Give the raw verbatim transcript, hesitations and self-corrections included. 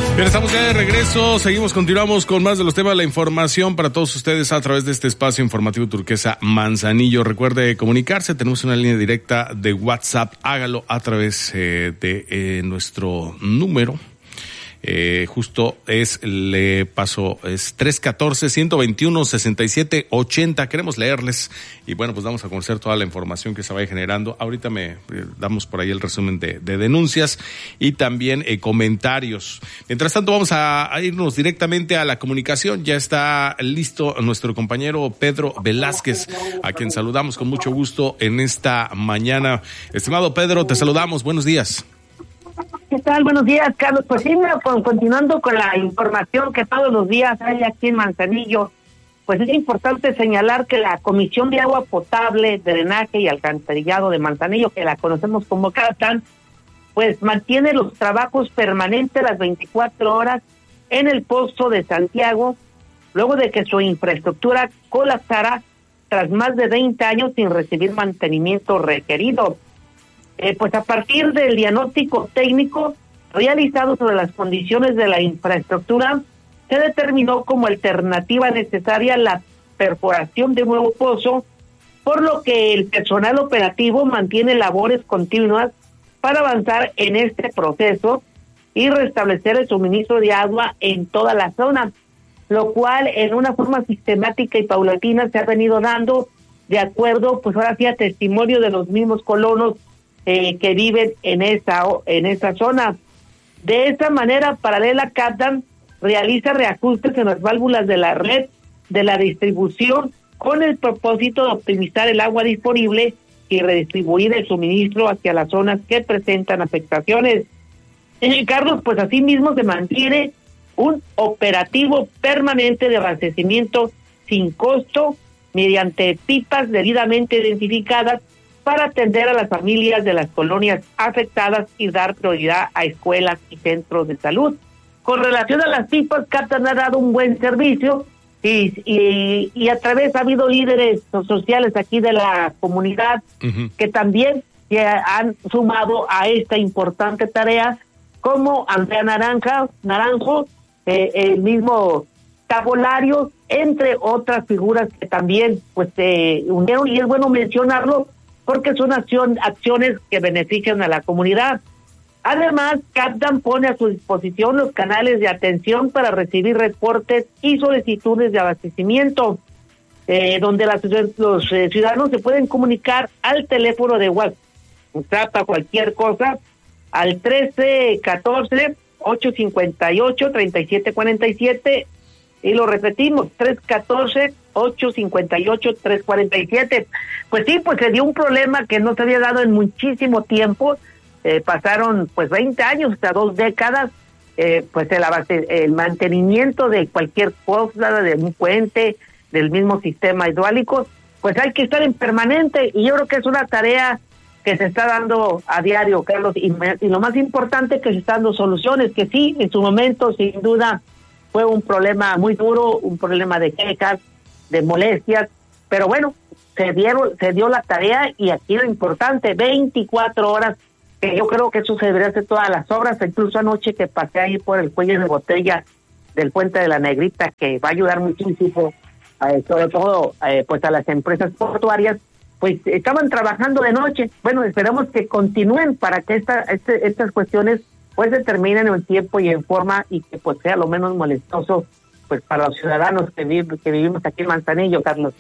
Bien, estamos ya de regreso, seguimos, continuamos con más de los temas de la información para todos ustedes a través de este espacio informativo Turquesa Manzanillo. Recuerde comunicarse, tenemos una línea directa de WhatsApp, hágalo a través eh, de eh, nuestro número. Eh, justo es, le paso, es tres uno cuatro, uno dos uno, seis siete ocho cero. Queremos leerles y bueno, pues vamos a conocer toda la información que se vaya generando. Ahorita me eh, damos por ahí el resumen de, de denuncias y también eh, comentarios. Mientras tanto, vamos a, a irnos directamente a la comunicación. Ya está listo nuestro compañero Pedro Velázquez, a quien saludamos con mucho gusto en esta mañana. Estimado Pedro, te saludamos. Buenos días. ¿Qué tal? Buenos días, Carlos. Pues sí, mira, con, continuando con la información que todos los días hay aquí en Manzanillo, pues es importante señalar que la Comisión de Agua Potable, Drenaje y Alcantarillado de Manzanillo, que la conocemos como CATAN, pues mantiene los trabajos permanentes las veinticuatro horas en el Pozo de Santiago, luego de que su infraestructura colapsara tras más de veinte años sin recibir mantenimiento requerido. Eh, pues a partir del diagnóstico técnico realizado sobre las condiciones de la infraestructura, se determinó como alternativa necesaria la perforación de un nuevo pozo, por lo que el personal operativo mantiene labores continuas para avanzar en este proceso y restablecer el suministro de agua en toda la zona, lo cual en una forma sistemática y paulatina se ha venido dando de acuerdo, pues ahora sí, a testimonio de los mismos colonos Eh, que viven en esa en esa zona. De esta manera, paralela, CATAN realiza reajustes en las válvulas de la red de la distribución con el propósito de optimizar el agua disponible y redistribuir el suministro hacia las zonas que presentan afectaciones. Eh, Carlos, pues asimismo se mantiene un operativo permanente de abastecimiento sin costo mediante pipas debidamente identificadas para atender a las familias de las colonias afectadas y dar prioridad a escuelas y centros de salud. Con relación a las pipas, CATAN ha dado un buen servicio y, y, y a través ha habido líderes sociales aquí de la comunidad uh-huh. que también se han sumado a esta importante tarea, como Andrea Naranja, Naranjo, eh, el mismo Tabolario, entre otras figuras que también pues se unieron, y es bueno mencionarlo porque son acción, acciones que benefician a la comunidad. Además, CATAN pone a su disposición los canales de atención para recibir reportes y solicitudes de abastecimiento, eh, donde las, los eh, ciudadanos se pueden comunicar al teléfono de WhatsApp a cualquier cosa, al trece catorce, ocho cincuenta y ocho, treinta y siete cuarenta y siete, y lo repetimos, tres catorce, ocho cincuenta y ocho, tres cuarenta y siete. Pues sí, pues se dio un problema que no se había dado en muchísimo tiempo. Eh, pasaron pues veinte años, hasta dos décadas, eh, pues el, el mantenimiento de cualquier cosa, de un puente, del mismo sistema hidráulico, pues hay que estar en permanente, y yo creo que es una tarea que se está dando a diario, Carlos, y, me, y lo más importante, que se están dando soluciones, que sí, en su momento, sin duda, fue un problema muy duro, un problema de quejas, de molestias, pero bueno, se dieron, se dio la tarea, y aquí lo importante, veinticuatro horas, que yo creo que eso se debería hacer todas las obras. Incluso anoche que pasé ahí por el cuello de botella del Puente de la Negrita, que va a ayudar muchísimo, eh, sobre todo eh, pues a las empresas portuarias, pues estaban trabajando de noche. Bueno, esperamos que continúen para que esta, este, estas cuestiones pues se terminen en tiempo y en forma, y que pues sea lo menos molestoso pues para los ciudadanos que, viv- que vivimos aquí en Manzanillo, Carlos.